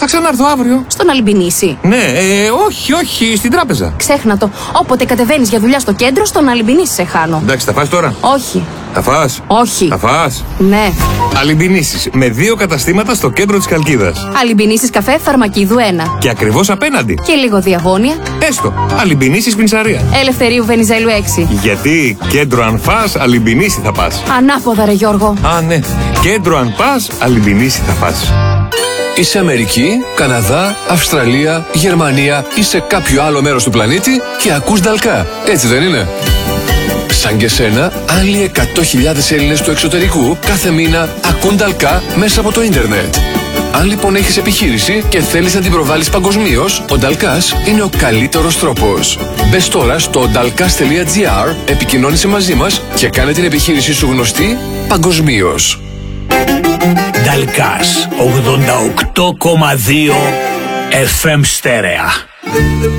Θα ξανάρθω αύριο. Στον Αλυμπινίση. Ναι, όχι, στην τράπεζα. Ξέχνα το. Όποτε κατεβαίνεις για δουλειά στο κέντρο, στον Αλυμπινίση σε χάνω. Εντάξει, θα φας τώρα. Όχι. Θα φας. Όχι. Θα φας. Ναι. Αλυμπινίσεις με 2 καταστήματα στο κέντρο της Χαλκίδας. Αλυμπινίσεις καφέ Φαρμακίδου 1. Και ακριβώς απέναντι. Και λίγο διαγώνια. Έστω. Αλυμπινίσεις Πινσαρία. Ελευθερίου Βενιζέλου 6. Γιατί κέντρο αν φας, Αλυμπινίση θα πας. Ανάποδα, ρε Γιώργο. Α, ναι. Κέντρο αν πας, Αλυμπινίση θα πας. Είσαι Αμερική, Καναδά, Αυστραλία, Γερμανία ή σε κάποιο άλλο μέρος του πλανήτη και ακούς Νταλκά. Έτσι δεν είναι? Σαν και σένα, άλλοι 100.000 Έλληνες του εξωτερικού κάθε μήνα ακούν Νταλκά μέσα από το ίντερνετ. Αν λοιπόν έχεις επιχείρηση και θέλεις να την προβάλλεις παγκοσμίως, ο Νταλκάς είναι ο καλύτερος τρόπος. Μπες τώρα στο dalkas.gr, επικοινώνησε μαζί μας και κάνε την επιχείρησή σου γνωστή παγκοσμίως. Νταλκάς 88,2 FM στέρεα.